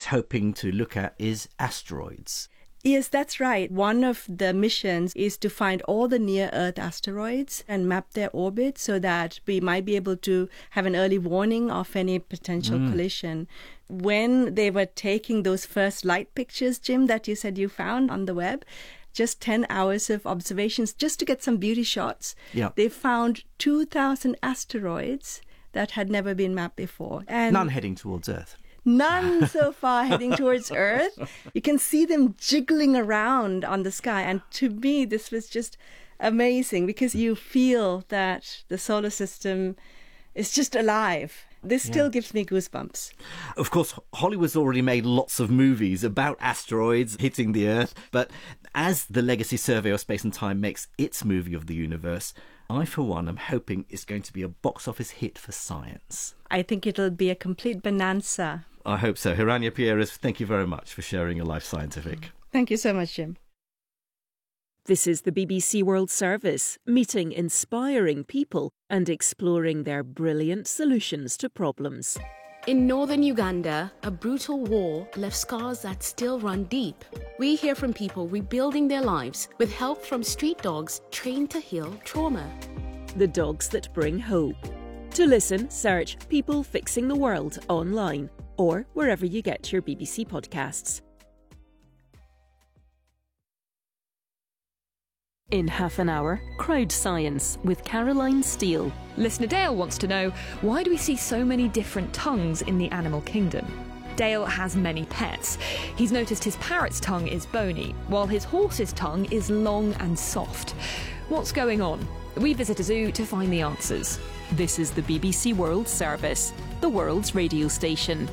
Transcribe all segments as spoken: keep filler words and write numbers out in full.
hoping to look at is asteroids. Yes, that's right. One of the missions is to find all the near-Earth asteroids and map their orbit so that we might be able to have an early warning of any potential mm. collision. When they were taking those first light pictures, Jim, that you said you found on the web, just ten hours of observations just to get some beauty shots, yeah. they found two thousand asteroids that had never been mapped before. And none heading towards Earth. None so far heading towards Earth. You can see them jiggling around on the sky. And to me, this was just amazing because you feel that the solar system is just alive. This still yeah. gives me goosebumps. Of course, Hollywood's already made lots of movies about asteroids hitting the Earth. But as the Legacy Survey of Space and Time makes its movie of the universe, I, for one, am hoping it's going to be a box office hit for science. I think it'll be a complete bonanza. I hope so. Hiranya Pierres, thank you very much for sharing your life scientific. Thank you so much, Jim. This is the B B C World Service, meeting inspiring people and exploring their brilliant solutions to problems. In northern Uganda, a brutal war left scars that still run deep. We hear from people rebuilding their lives with help from street dogs trained to heal trauma. The dogs that bring hope. To listen, search People Fixing the World online or wherever you get your B B C podcasts. In half an hour, Crowd Science with Caroline Steele. Listener Dale wants to know, why do we see so many different tongues in the animal kingdom? Dale has many pets. He's noticed his parrot's tongue is bony, while his horse's tongue is long and soft. What's going on? We visit a zoo to find the answers. This is the B B C World Service, the world's radio station.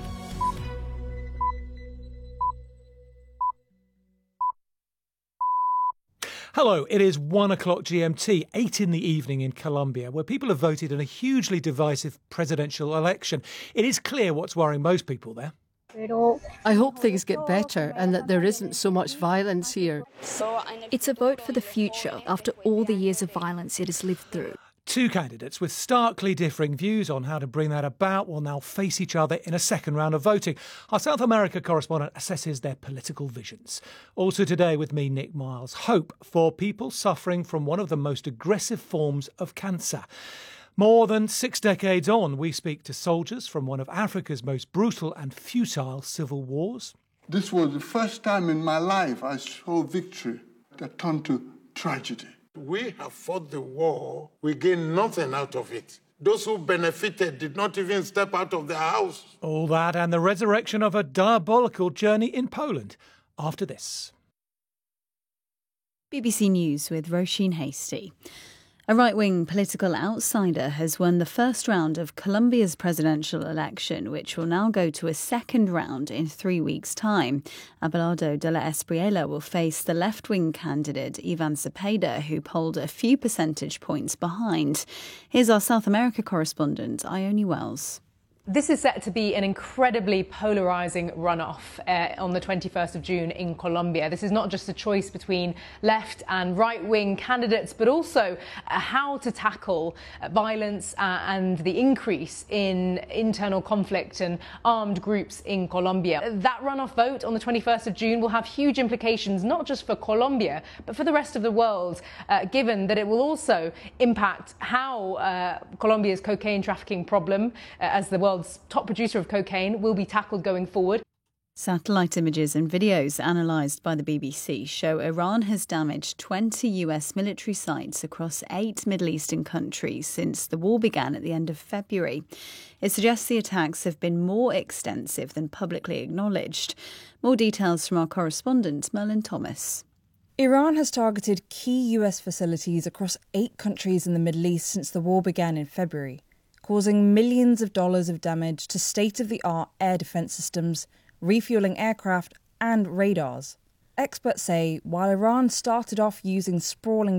Hello, it is one o'clock G M T, eight in the evening in Colombia, where people have voted in a hugely divisive presidential election. It is clear what's worrying most people there. I hope things get better and that there isn't so much violence here. It's a vote for the future after all the years of violence it has lived through. Two candidates with starkly differing views on how to bring that about will now face each other in a second round of voting. Our South America correspondent assesses their political visions. Also today with me, Nick Miles. Hope for people suffering from one of the most aggressive forms of cancer. More than six decades on, we speak to soldiers from one of Africa's most brutal and futile civil wars. This was the first time in my life I saw victory that turned to tragedy. We have fought the war. We gained nothing out of it. Those who benefited did not even step out of their house. All that and the resurrection of a diabolical journey in Poland after this. B B C News with Roisin Hastie. A right-wing political outsider has won the first round of Colombia's presidential election, which will now go to a second round in three weeks' time. Abelardo de la Espriella will face the left-wing candidate Ivan Cepeda, who polled a few percentage points behind. Here's our South America correspondent, Ione Wells. This is set to be an incredibly polarising runoff uh, on the twenty-first of June in Colombia. This is not just a choice between left and right-wing candidates, but also uh, how to tackle uh, violence uh, and the increase in internal conflict and armed groups in Colombia. That runoff vote on the twenty-first of June will have huge implications, not just for Colombia, but for the rest of the world, uh, given that it will also impact how uh, Colombia's cocaine trafficking problem, uh, as the world world's top producer of cocaine, will be tackled going forward. Satellite images and videos analysed by the B B C show Iran has damaged twenty U S military sites across eight Middle Eastern countries since the war began at the end of February. It suggests the attacks have been more extensive than publicly acknowledged. More details from our correspondent, Merlin Thomas. Iran has targeted key U S facilities across eight countries in the Middle East since the war began in February, causing millions of dollars of damage to state-of-the-art air defence systems, refuelling aircraft and radars. Experts say while Iran started off using sprawling